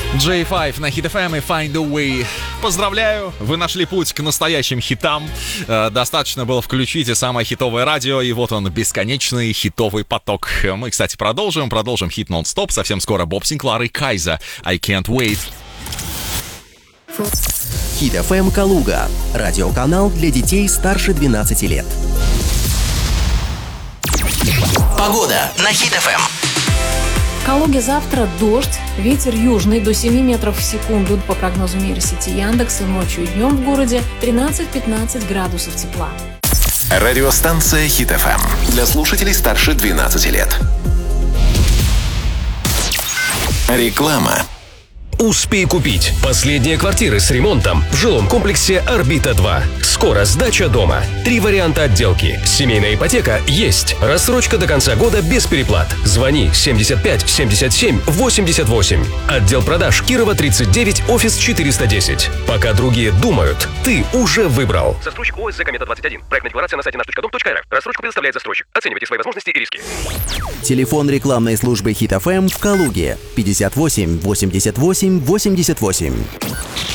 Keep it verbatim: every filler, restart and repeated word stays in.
джей пять на Hit эф эм и Find a Way. Поздравляю, вы нашли путь к настоящим хитам. Э, достаточно было включить и самое хитовое радио, и вот он, бесконечный хитовый поток. Мы, кстати, продолжим, продолжим хит нон-стоп. Совсем скоро Боб Синклар и Кайза. I can't wait. Hit эф эм Калуга. Радиоканал для детей старше двенадцати лет. Погода на Hit эф эм. В Калуге завтра дождь, ветер южный до семи метров в секунду по прогнозу нейросети Яндекс, и ночью и днем в городе тринадцать-пятнадцать градусов тепла. Радиостанция Hit эф эм для слушателей старше двенадцати лет. Реклама. Успей купить. Последние квартиры с ремонтом в жилом комплексе «Орбита два». Скоро сдача дома. Три варианта отделки. Семейная ипотека есть. Рассрочка до конца года без переплат. Звони семьдесят пять семьдесят семь восемьдесят восемь. Отдел продаж Кирова тридцать девять, офис четыреста десять. Пока другие думают, ты уже выбрал. Застройщик ОСЗ Комета двадцать один. Проектная декларация на сайте наш точка дом точка эр эф. Рассрочку предоставляет застройщик. Оценивайте свои возможности и риски. Телефон рекламной службы Hit эф эм в Калуге пятьдесят восемь восемьдесят восемь восемьдесят восемь.